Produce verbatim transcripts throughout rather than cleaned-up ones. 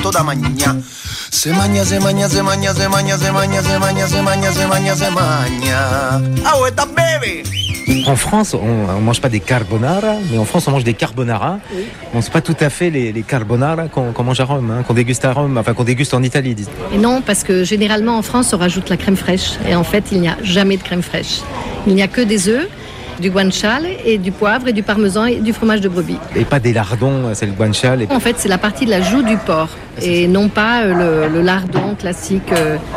toda mañana. Se maña, se maña, se maña, se maña, se maña, se maña, se maña, se maña, se maña. Ah ouais, t'as bébé. En France, on ne mange pas des carbonara, mais en France, on mange des carbonara. Oui. Bon, c'est pas tout à fait les, les carbonara qu'on, qu'on mange à Rome, hein, qu'on déguste à Rome, enfin qu'on déguste en Italie. Disons. Et non, parce que généralement en France, on rajoute la crème fraîche. Et en fait, il n'y a jamais de crème fraîche. Il n'y a que des œufs, du guanciale et du poivre et du parmesan et du fromage de brebis. Et pas des lardons, c'est le guanciale. Et... En fait, c'est la partie de la joue du porc et non pas le, le lardon classique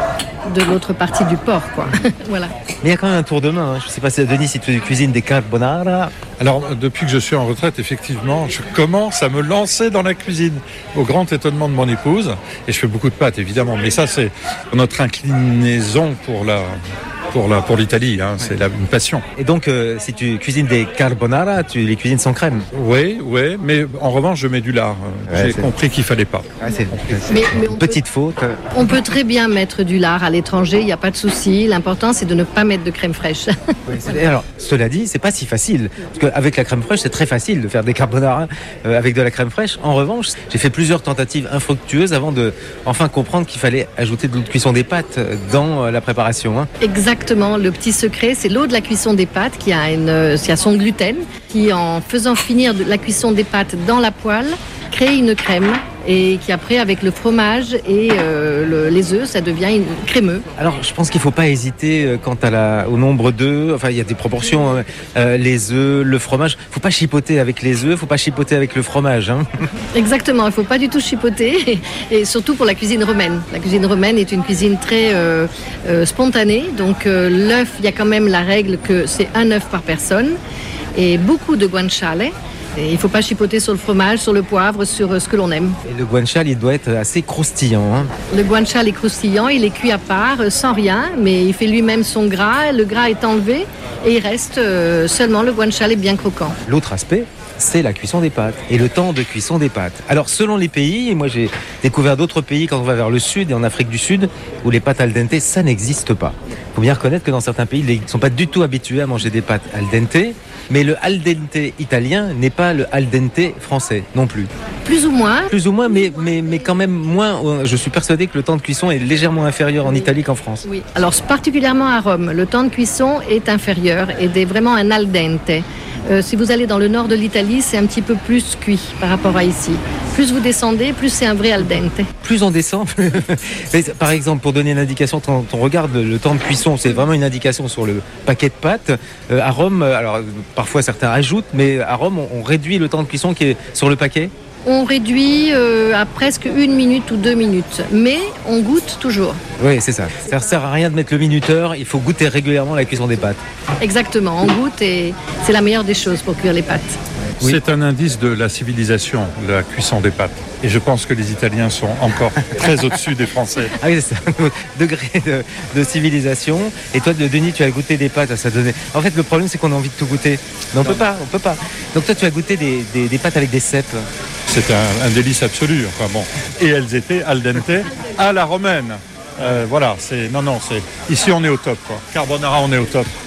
de l'autre partie du porc, quoi. Voilà. Mais il y a quand même un tour de main. Hein. Je ne sais pas, si, Denis, si tu cuisines des carbonara. Alors, depuis que je suis en retraite, effectivement, je commence à me lancer dans la cuisine, au grand étonnement de mon épouse. Et je fais beaucoup de pâtes, évidemment. Mais ça, c'est notre inclinaison pour la... Pour, la, pour l'Italie, hein, c'est la, une passion. Et donc, euh, si tu cuisines des carbonara, tu les cuisines sans crème? Oui, oui, mais en revanche, je mets du lard. Ouais, J'ai c'est... compris qu'il ne fallait pas. Ah, c'est... Mais, mais on Petite peut, faute. On peut très bien mettre du lard à l'étranger, il n'y a pas de souci. L'important, c'est de ne pas mettre de crème fraîche. Oui, alors, cela dit, c'est pas si facile. Parce qu'avec la crème fraîche, c'est très facile de faire des carbonara euh, avec de la crème fraîche. En revanche, j'ai fait plusieurs tentatives infructueuses avant de enfin comprendre qu'il fallait ajouter de l'eau de cuisson des pâtes dans euh, la préparation. Hein. Exactement. Le petit secret, c'est l'eau de la cuisson des pâtes qui a, une, qui a son gluten, qui en faisant finir de la cuisson des pâtes dans la poêle, crée une crème et qui après, avec le fromage et euh, le, les œufs, ça devient une, crémeux. Alors, je pense qu'il ne faut pas hésiter euh, quant à la, au nombre d'œufs. Enfin, il y a des proportions. Hein. Euh, les œufs, le fromage. Il ne faut pas chipoter avec les œufs, il ne faut pas chipoter avec le fromage. Hein. Exactement, il ne faut pas du tout chipoter. Et, et surtout pour la cuisine romaine. La cuisine romaine est une cuisine très euh, euh, spontanée. Donc, euh, l'œuf, il y a quand même la règle que c'est un œuf par personne. Et beaucoup de guanciale. Et il ne faut pas chipoter sur le fromage, sur le poivre, sur ce que l'on aime. Et le guanciale, il doit être assez croustillant. Hein. Le guanciale est croustillant, il est cuit à part, sans rien, mais il fait lui-même son gras. Le gras est enlevé et il reste euh, seulement le guanciale est bien croquant. L'autre aspect, c'est la cuisson des pâtes et le temps de cuisson des pâtes. Alors, selon les pays, et moi j'ai découvert d'autres pays quand on va vers le sud et en Afrique du Sud, où les pâtes al dente, ça n'existe pas. Il faut bien reconnaître que dans certains pays, ils ne sont pas du tout habitués à manger des pâtes al dente. Mais le al dente italien n'est pas le al dente français non plus. Plus ou moins. Plus ou moins, mais, mais, mais quand même moins. Je suis persuadé que le temps de cuisson est légèrement inférieur en Italie qu'en France. Oui, alors particulièrement à Rome, le temps de cuisson est inférieur et est vraiment un al dente. Euh, si vous allez dans le nord de l'Italie, c'est un petit peu plus cuit par rapport à ici. Plus vous descendez, plus c'est un vrai al dente. Plus on descend, par exemple, pour donner une indication, quand on regarde le temps de cuisson, c'est vraiment une indication sur le paquet de pâtes. Euh, à Rome, alors parfois certains ajoutent, mais à Rome, on, on réduit le temps de cuisson qui est sur le paquet. On réduit euh, à presque une minute ou deux minutes, mais on goûte toujours. Oui, c'est ça. Ça ne sert à rien de mettre le minuteur, il faut goûter régulièrement la cuisson des pâtes. Exactement, on goûte et c'est la meilleure des choses pour cuire les pâtes. Oui. C'est un indice de la civilisation, la cuisson des pâtes. Et je pense que les Italiens sont encore très au-dessus des Français. Ah oui, c'est ça, degré de, de civilisation. Et toi, Denis, tu as goûté des pâtes, ça donnait... En fait, le problème, c'est qu'on a envie de tout goûter. Mais on peut pas, on peut pas. Donc toi, tu as goûté des, des, des pâtes avec des cèpes. C'est un, un délice absolu. Enfin bon. Et elles étaient al dente à la romaine. Euh, voilà, c'est... Non, non, c'est... Ici, on est au top, quoi. Carbonara, on est au top.